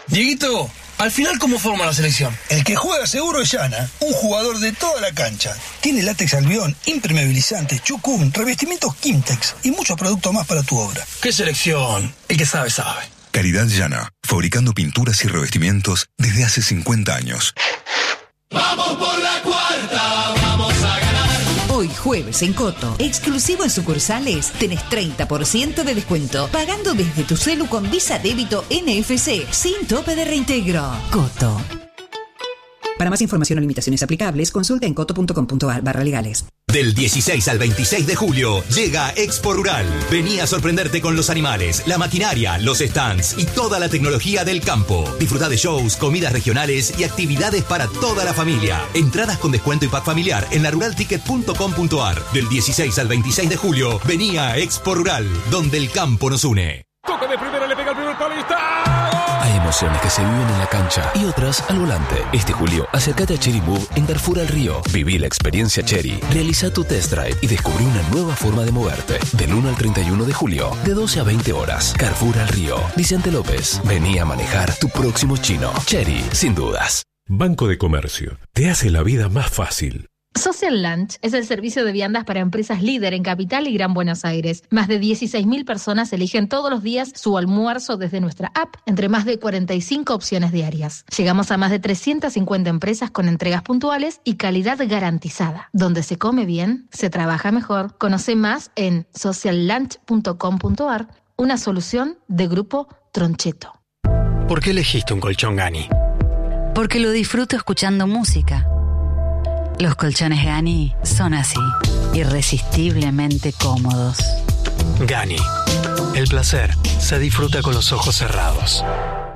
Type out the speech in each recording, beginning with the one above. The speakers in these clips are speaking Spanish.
Dieguito, al final, ¿cómo forma la selección? El que juega seguro es Yana, un jugador de toda la cancha. Tiene látex albión, impermeabilizante, chucum, revestimientos Kimtex y muchos productos más para tu obra. ¿Qué selección? El que sabe, sabe. Calidad Yana, fabricando pinturas y revestimientos desde hace 50 años. ¡Vamos por la cuarta! ¡Vamos a ganar! Hoy jueves en Coto, exclusivo en sucursales, tenés 30% de descuento, pagando desde tu celu con Visa Débito NFC, sin tope de reintegro. Coto. Para más información o limitaciones aplicables, consulta en coto.com.ar/legales. Del 16 al 26 de julio llega Expo Rural. Vení a sorprenderte con los animales, la maquinaria, los stands y toda la tecnología del campo. Disfruta de shows, comidas regionales y actividades para toda la familia. Entradas con descuento y pack familiar en laruralticket.com.ar. Del 16 al 26 de julio, vení a Expo Rural, donde el campo nos une. Toca de primera, le pega el primer palo y está. Hay emociones que se viven en la cancha y otras al volante. Este julio, acércate a Chery Move en Carrefour al Río. Viví la experiencia Chery. Realiza tu test drive y descubrí una nueva forma de moverte. Del 1 al 31 de julio, de 12 a 20 horas. Carrefour al Río. Vicente López. Vení a manejar tu próximo chino. Chery, sin dudas. Banco de Comercio. Te hace la vida más fácil. Social Lunch es el servicio de viandas para empresas líder en Capital y Gran Buenos Aires. Más de 16.000 personas eligen todos los días su almuerzo desde nuestra app, entre más de 45 opciones diarias. Llegamos a más de 350 empresas con entregas puntuales y calidad garantizada. Donde se come bien, se trabaja mejor. Conoce más en sociallunch.com.ar, una solución de Grupo Troncheto. ¿Por qué elegiste un colchón Gani? Porque lo disfruto escuchando música. Los colchones Gani son así, irresistiblemente cómodos. Gani, el placer se disfruta con los ojos cerrados.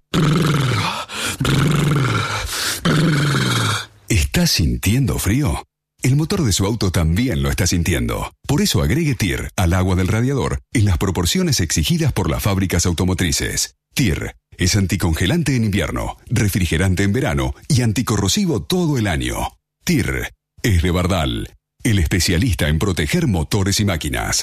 ¿Estás sintiendo frío? El motor de su auto también lo está sintiendo. Por eso agregue TIR al agua del radiador en las proporciones exigidas por las fábricas automotrices. TIR es anticongelante en invierno, refrigerante en verano y anticorrosivo todo el año. TIR es de Bardal, el especialista en proteger motores y máquinas.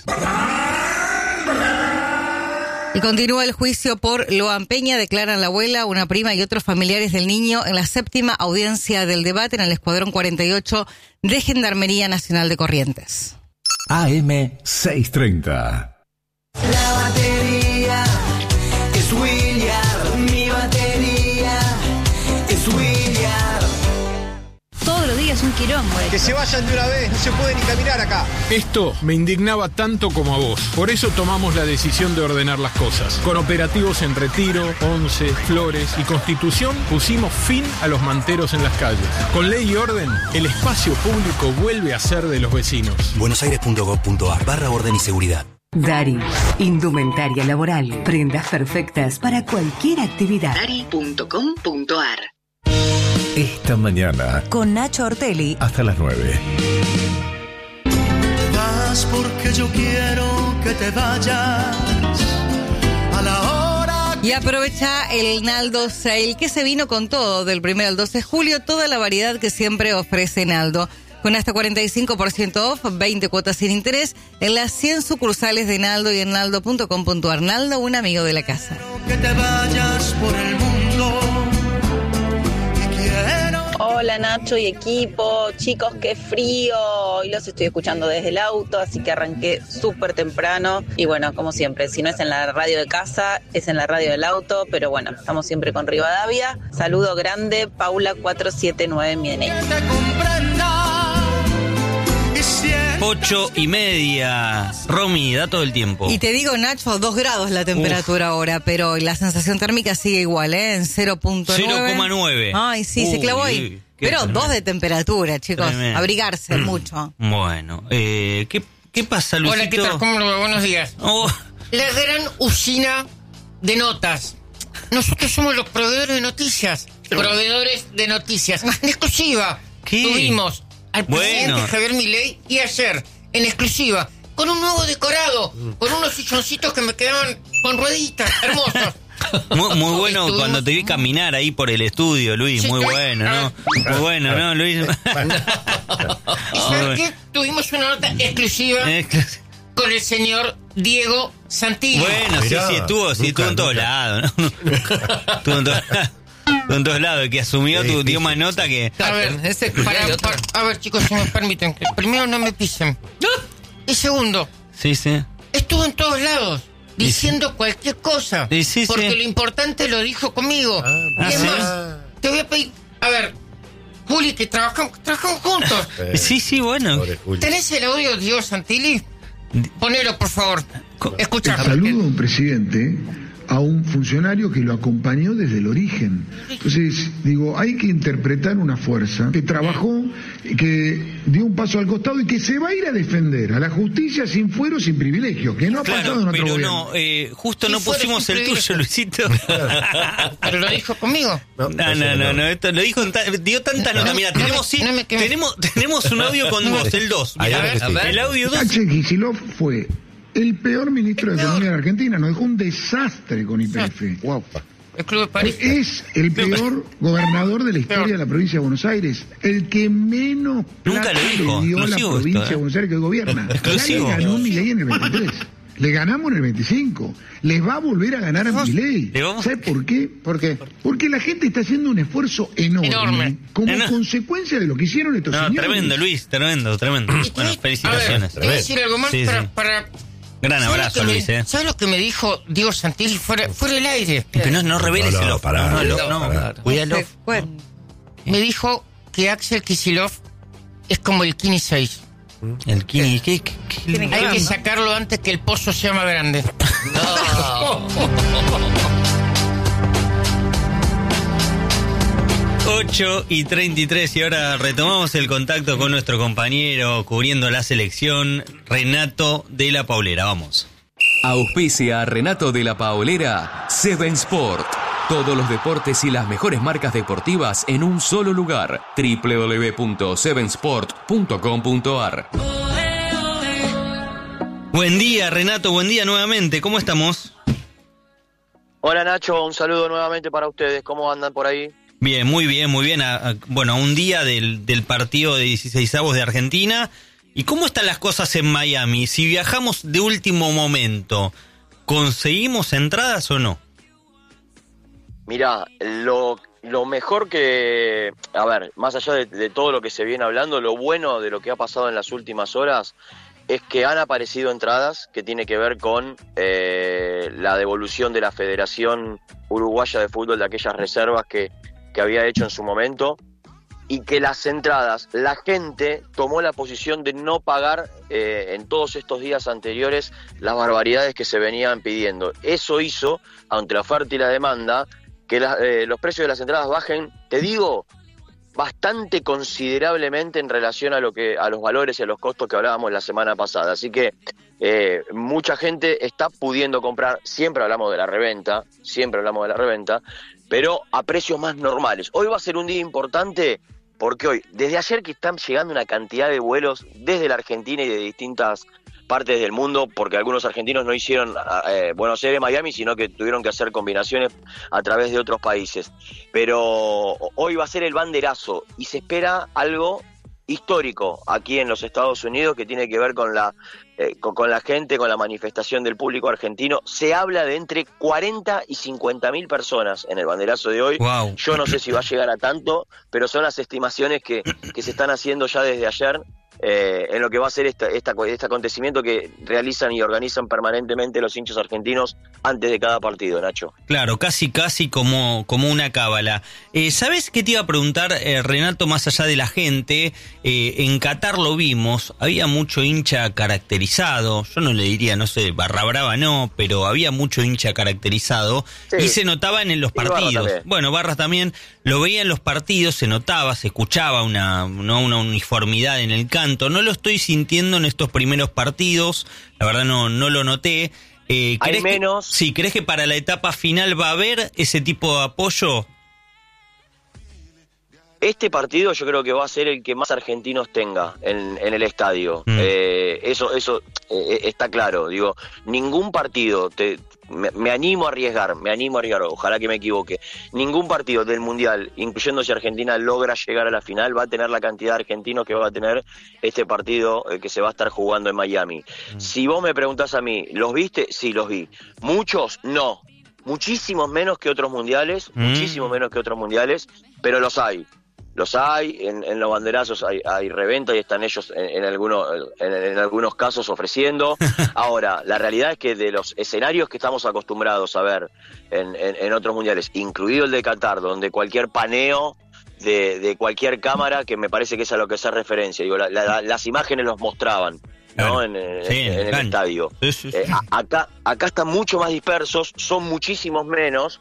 Y continúa el juicio por Loan Peña. Declaran la abuela, una prima y otros familiares del niño en la 7ª audiencia del debate en el Escuadrón 48 de Gendarmería Nacional de Corrientes. AM 630. La batería es Williard, mi batería es Williard. Todos los días un quilombo. Que se vayan de una vez, no se puede ni caminar acá. Esto me indignaba tanto como a vos. Por eso tomamos la decisión de ordenar las cosas. Con operativos en Retiro, Once, Flores y Constitución pusimos fin a los manteros en las calles. Con ley y orden, el espacio público vuelve a ser de los vecinos. buenosaires.gov.ar/orden y seguridad. Dari, indumentaria laboral, prendas perfectas para cualquier actividad. Dari.com.ar. Esta mañana, Con Nacho Ortelli. hasta las 9. Te vas porque yo quiero que te vayas a la hora. Y aprovecha el Naldo Sale, que se vino con todo del 1 al 12 de julio, toda la variedad que siempre ofrece Naldo. Con hasta 45% off, 20 cuotas sin interés, en las 100 sucursales de Naldo y en naldo.com.ar. Naldo, un amigo de la casa. Que te vayas por el mundo. Hola Nacho y equipo, chicos, qué frío. Hoy los estoy escuchando desde el auto, así que arranqué súper temprano. Y bueno, como siempre, si no es en la radio de casa, es en la radio del auto. Pero bueno, estamos siempre con Rivadavia. Saludo grande, Paula 479 Mieney. 8:30. Romy, da todo el tiempo. Y te digo, Nacho, 2 grados la temperatura ahora, pero la sensación térmica sigue igual, en 0.9. 0,9. Ay, sí, se clavó ahí. Pero tremendo. 2 de temperatura, chicos. Tremendo. Abrigarse mucho. Bueno, ¿qué pasa, Luisito? Hola, ¿qué tal? ¿Cómo lo va? Buenos días. Oh. La gran usina de notas. Nosotros somos los proveedores de noticias. Proveedores de noticias. En exclusiva. ¿Qué? Tuvimos al presidente Javier Milei y ayer, en exclusiva, con un nuevo decorado, con unos silloncitos que me quedaban con rueditas, hermosos. Muy bueno cuando te vi caminar ahí por el estudio, Luis. Sí, muy bueno, ¿no? Muy bueno, ¿no, Luis? ¿Y sabes qué? Tuvimos una nota exclusiva con el señor Diego Santilli. Bueno, Mirá, sí, estuvo en todos lados, ¿no? Estuvo en todos lados, que asumió, dio más nota que... A ver, a ver, chicos, si me permiten, que primero no me pisen. Y segundo, Sí. estuvo en todos lados, diciendo cualquier cosa. Porque lo importante lo dijo conmigo. Y es más, te voy a pedir, a ver, Juli, que trabajamos juntos. Sí, bueno. ¿Tenés el audio de Diego Santilli? Ponelo, por favor. Escucha. Saludo a un presidente, a un funcionario que lo acompañó desde el origen. Entonces, digo, hay que interpretar una fuerza que trabajó, que dio un paso al costado y que se va a ir a defender a la justicia sin fuero, sin privilegio, que no ha pasado en otro gobierno. Justo no pusimos el tuyo, Luisito. Pero lo dijo conmigo. No, esto lo dijo, dio tanta nota. Mira, tenemos un audio con vos, el 2. El audio 2. Axel Kicillof fue el peor ministro de Economía de la Argentina, nos dejó un desastre con YPF. El Club de París. Es el peor gobernador de la historia de la provincia de Buenos Aires, el que menos plata le dio a la provincia de Buenos Aires que gobierna. Ya le ganó Milei en el 23. Le ganamos en el 25. Les va a volver a ganar a Milei. ¿Sabe por qué? Porque la gente está haciendo un esfuerzo enorme. Como consecuencia de lo que hicieron estos señores. Tremendo, Luis, tremendo. Bueno, felicitaciones. Te voy a decir algo más para... Gran abrazo, Luis. ¿Sabes lo que me dijo Diego Santilli fuera del aire? Pero no reveles el Cuídalo. Me dijo que Axel Kicillof es como el Kini 6. ¿El Kini? ¿Qué? Hay que sacarlo antes que el pozo sea más grande. 8:33 y ahora retomamos el contacto con nuestro compañero cubriendo la selección, Renato de la Paulera. Vamos. Auspicia a Renato de la Paulera, Seven Sport. Todos los deportes y las mejores marcas deportivas en un solo lugar. www.sevensport.com.ar. Buen día, Renato, buen día nuevamente. ¿Cómo estamos? Hola, Nacho, un saludo nuevamente para ustedes. ¿Cómo andan por ahí? Bien, muy bien. Bueno, a un día del partido de 16avos de Argentina. ¿Y cómo están las cosas en Miami? Si viajamos de último momento, ¿conseguimos entradas o no? Mirá, lo mejor que... A ver, más allá de todo lo que se viene hablando, lo bueno de lo que ha pasado en las últimas horas es que han aparecido entradas que tiene que ver con la devolución de la Federación Uruguaya de Fútbol de aquellas reservas que había hecho en su momento, y que las entradas, la gente tomó la posición de no pagar en todos estos días anteriores las barbaridades que se venían pidiendo. Eso hizo, ante la oferta y la demanda, que los precios de las entradas bajen, te digo, bastante considerablemente en relación a los valores y a los costos que hablábamos la semana pasada. Así que mucha gente está pudiendo comprar, siempre hablamos de la reventa, pero a precios más normales. Hoy va a ser un día importante porque hoy, desde ayer que están llegando una cantidad de vuelos desde la Argentina y de distintas partes del mundo, porque algunos argentinos no hicieron Buenos Aires-Miami, sino que tuvieron que hacer combinaciones a través de otros países. Pero hoy va a ser el banderazo y se espera algo histórico aquí en los Estados Unidos que tiene que ver con la gente, con la manifestación del público argentino. Se habla de entre 40 y 50 mil personas en el banderazo de hoy. Wow. Yo no sé si va a llegar a tanto, pero son las estimaciones que se están haciendo ya desde ayer en lo que va a ser este acontecimiento que realizan y organizan permanentemente los hinchas argentinos antes de cada partido, Nacho. Claro, casi como una cábala. ¿Sabés qué te iba a preguntar, Renato, más allá de la gente? En Qatar lo vimos, había mucho hincha caracterizado, yo no le diría, no sé, barra brava no, pero había mucho hincha caracterizado, sí, y se notaban en los partidos. Barras también, lo veía en los partidos, se notaba, se escuchaba una uniformidad en el canto. No lo estoy sintiendo en estos primeros partidos, la verdad no lo noté. Hay menos. ¿Crees que para la etapa final va a haber ese tipo de apoyo? Este partido yo creo que va a ser el que más argentinos tenga en el estadio. Eso está claro. Digo, ningún partido, te me animo a arriesgar, ojalá que me equivoque. Ningún partido del Mundial, incluyendo si Argentina logra llegar a la final, va a tener la cantidad de argentinos que va a tener este partido que se va a estar jugando en Miami. Si vos me preguntás a mí, ¿los viste? Sí, los vi. ¿Muchos? No. Muchísimos menos que otros mundiales, pero los hay. En los banderazos hay reventa y están ellos en algunos casos ofreciendo. Ahora, la realidad es que de los escenarios que estamos acostumbrados a ver en otros mundiales, incluido el de Qatar, donde cualquier paneo de cualquier cámara, que me parece que es a lo que hace referencia, digo, las imágenes los mostraban, ¿no? En el estadio. Sí. Acá están mucho más dispersos, son muchísimos menos,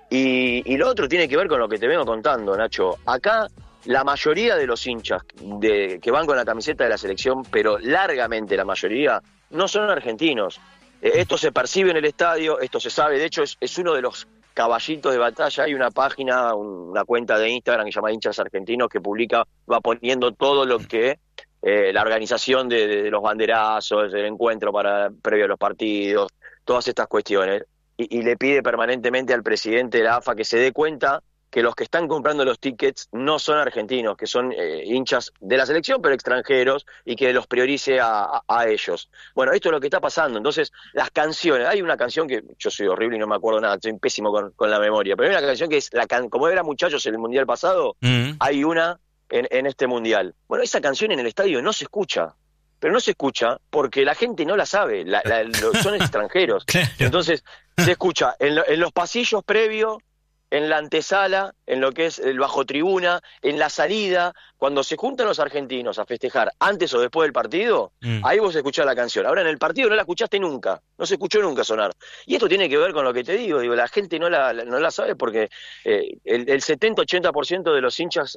y lo otro tiene que ver con lo que te vengo contando, Nacho. Acá la mayoría de los hinchas que van con la camiseta de la selección, pero largamente la mayoría, no son argentinos. Esto se percibe en el estadio, esto se sabe, de hecho es uno de los caballitos de batalla. Hay una página, una cuenta de Instagram que se llama Hinchas Argentinos, que va poniendo todo lo que la organización de los banderazos, el encuentro previo a los partidos, todas estas cuestiones, y le pide permanentemente al presidente de la AFA que se dé cuenta que los que están comprando los tickets no son argentinos, que son hinchas de la selección, pero extranjeros, y que los priorice a ellos. Bueno, esto es lo que está pasando. Entonces, las canciones, hay una canción que yo soy horrible y no me acuerdo nada, soy pésimo con la memoria, pero hay una canción que es, como era Muchachos en el Mundial pasado, hay una en este Mundial. Bueno, esa canción en el estadio no se escucha, pero no se escucha porque la gente no la sabe, son extranjeros. Entonces, se escucha en los pasillos previos, en la antesala, en lo que es el bajo tribuna, en la salida, cuando se juntan los argentinos a festejar antes o después del partido, ahí vos escuchás la canción. Ahora en el partido no la escuchaste nunca, no se escuchó nunca sonar. Y esto tiene que ver con lo que te digo, la gente no la sabe porque el 70-80% de los hinchas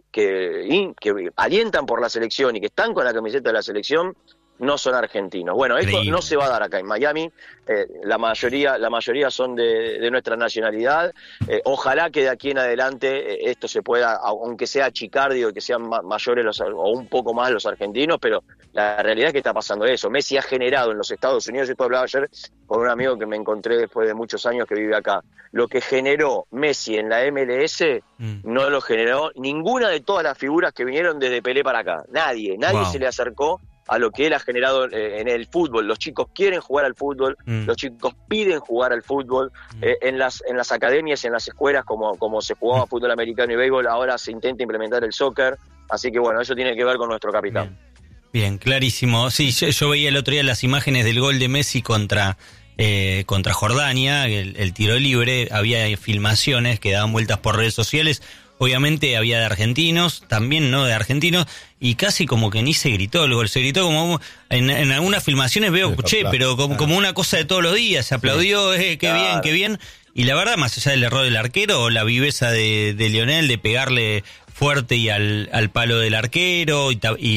que alientan por la selección y que están con la camiseta de la selección no son argentinos. Bueno, esto no se va a dar acá en Miami. La mayoría son de nuestra nacionalidad. Ojalá que de aquí en adelante esto se pueda, aunque sea achicar, digo, que sean mayores o un poco más los argentinos, pero la realidad es que está pasando eso. Messi ha generado en los Estados Unidos, esto hablaba ayer con un amigo que me encontré después de muchos años que vive acá, lo que generó Messi en la MLS no lo generó ninguna de todas las figuras que vinieron desde Pelé para acá. Nadie se le acercó a lo que él ha generado en el fútbol. Los chicos quieren jugar al fútbol, los chicos piden jugar al fútbol, en las academias, en las escuelas, como se jugaba fútbol americano y béisbol, ahora se intenta implementar el soccer, así que bueno, eso tiene que ver con nuestro capitán. Bien, clarísimo. Sí, yo veía el otro día las imágenes del gol de Messi contra Jordania, el tiro libre, había filmaciones que daban vueltas por redes sociales. Obviamente había de argentinos, también no de argentinos, y casi como que ni se gritó el gol, se gritó como en algunas filmaciones escuché, pero como una cosa de todos los días, se aplaudió, qué bien, y la verdad, más allá del error del arquero, la viveza de Lionel de pegarle fuerte y al palo del arquero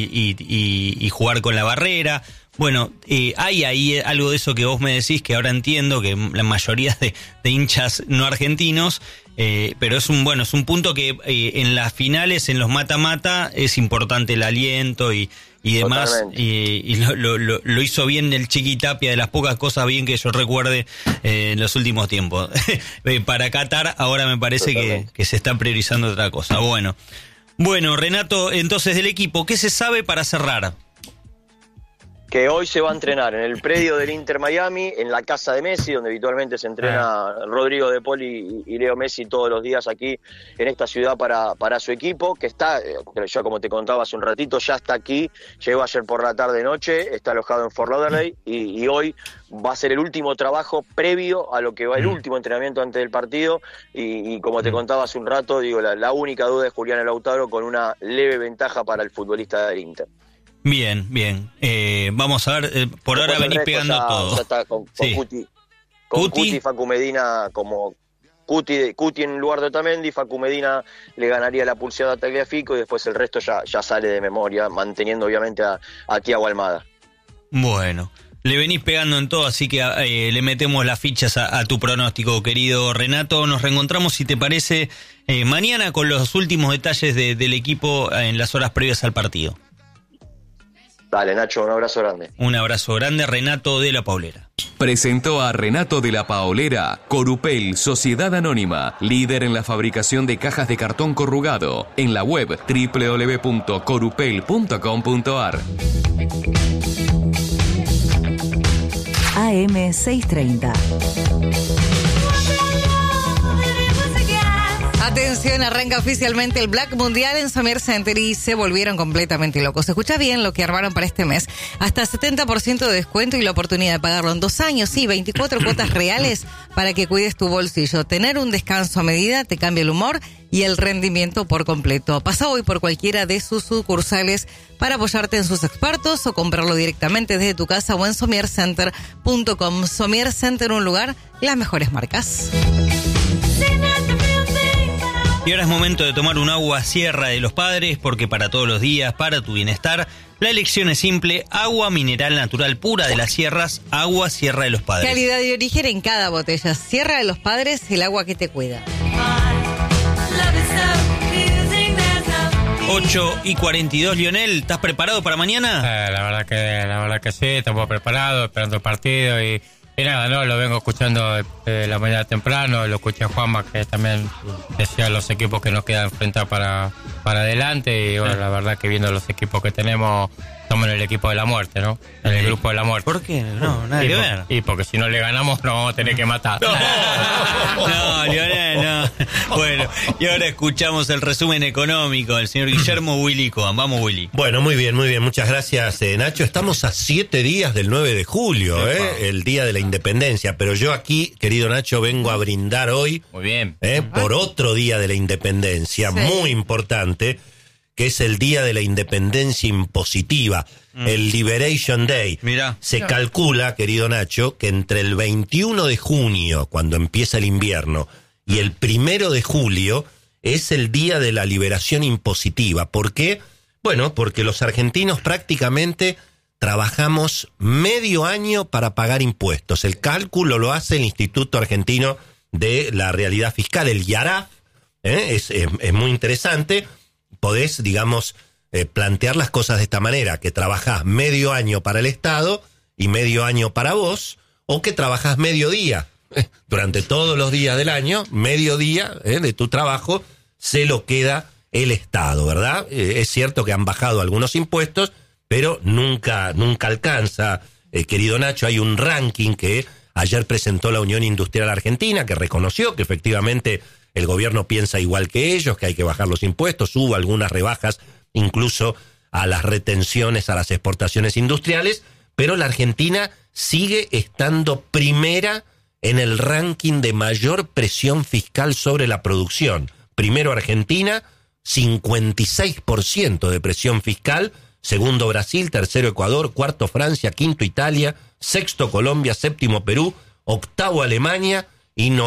y jugar con la barrera. Bueno, hay ahí algo de eso que vos me decís, que ahora entiendo que la mayoría de hinchas no argentinos, pero es un punto que en las finales, en los mata-mata, es importante el aliento y demás. Y lo hizo bien el Chiqui Tapia, de las pocas cosas bien que yo recuerde en los últimos tiempos. Para Qatar ahora me parece que se está priorizando otra cosa. Bueno, Renato, entonces del equipo, ¿qué se sabe para cerrar? Que hoy se va a entrenar en el predio del Inter Miami, en la casa de Messi, donde habitualmente se entrena Rodrigo De Paul y Leo Messi todos los días aquí en esta ciudad para su equipo, que está, ya como te contaba hace un ratito, ya está aquí, llegó ayer por la tarde-noche, está alojado en Fort Lauderdale y hoy va a ser el último trabajo previo a lo que va el último entrenamiento antes del partido y como te contaba hace un rato, digo, la única duda es Julián Lautaro con una leve ventaja para el futbolista del Inter. Bien. Vamos a ver, por ahora venís pegando todo. Ya está con Cuti, Facu Medina como Cuti en lugar de Otamendi, Facu Medina le ganaría la pulseada a Tagliafico y después el resto ya sale de memoria, manteniendo obviamente a Thiago Almada. Bueno, le venís pegando en todo, así que le metemos las fichas a tu pronóstico, querido Renato. Nos reencontramos, si te parece, mañana con los últimos detalles del equipo en las horas previas al partido. Dale, Nacho, un abrazo grande. Un abrazo grande, Renato de la Paulera. Presentó a Renato de la Paolera, Corupel, Sociedad Anónima, líder en la fabricación de cajas de cartón corrugado, en la web www.corupel.com.ar. AM 630. Atención, arranca oficialmente el Black Mundial en Somier Center y se volvieron completamente locos. Escucha bien lo que armaron para este mes. Hasta 70% de descuento y la oportunidad de pagarlo en 2 años. Sí, 24 cuotas reales para que cuides tu bolsillo. Tener un descanso a medida te cambia el humor y el rendimiento por completo. Pasa hoy por cualquiera de sus sucursales para apoyarte en sus expertos o comprarlo directamente desde tu casa o en somiercenter.com. Somier Center, un lugar, las mejores marcas. Y ahora es momento de tomar un agua Sierra de los Padres, porque para todos los días, para tu bienestar, la elección es simple: agua mineral natural pura de las sierras, agua Sierra de los Padres. Calidad y origen en cada botella. Sierra de los Padres, el agua que te cuida. 8:42, Lionel, ¿estás preparado para mañana? La verdad que sí, estamos preparados, esperando el partido y nada, no, lo vengo escuchando la mañana temprano, lo escuché a Juanma, que también decía los equipos que nos quedan enfrentar para adelante, y bueno, la verdad que viendo los equipos que tenemos, estamos en el equipo de la muerte, ¿no? En el grupo de la muerte. ¿Por qué? No, nada que ver. Y porque si no le ganamos, nos vamos a tener que matar. No, Lionel, no. Bueno, y ahora escuchamos el resumen económico del señor Guillermo Willy Coan. Vamos, Willy. Bueno, muy bien, muchas gracias, Nacho. Estamos a 7 días del 9 de julio, el día de la independencia, pero yo aquí, querido Nacho, vengo a brindar hoy, muy bien, por otro día de la independencia, muy importante, que es el Día de la Independencia Impositiva, el Liberation Day. Mirá. Se calcula, querido Nacho, que entre el 21 de junio, cuando empieza el invierno, y el 1 de julio, es el Día de la Liberación Impositiva. ¿Por qué? Bueno, porque los argentinos prácticamente trabajamos medio año para pagar impuestos. El cálculo lo hace el Instituto Argentino de la Realidad Fiscal, el IARAF. Es muy interesante. Podés, digamos, plantear las cosas de esta manera, que trabajás medio año para el Estado y medio año para vos, o que trabajás medio día. Durante todos los días del año, medio día de tu trabajo se lo queda el Estado, ¿verdad? Es cierto que han bajado algunos impuestos, pero nunca alcanza, querido Nacho. Hay un ranking que ayer presentó la Unión Industrial Argentina, que reconoció que efectivamente el gobierno piensa igual que ellos, que hay que bajar los impuestos, hubo algunas rebajas incluso a las retenciones, a las exportaciones industriales, pero la Argentina sigue estando primera en el ranking de mayor presión fiscal sobre la producción. Primero Argentina, 56% de presión fiscal, segundo Brasil, tercero Ecuador, cuarto Francia, quinto Italia, sexto Colombia, séptimo Perú, octavo Alemania y